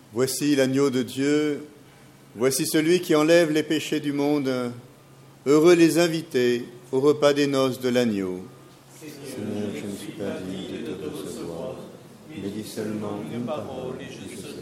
Voici l'agneau de Dieu, voici celui qui enlève les péchés du monde. Heureux les invités au repas des noces de l'agneau. Seigneur, je ne suis pas digne de te recevoir, mais dis seulement une parole et je serai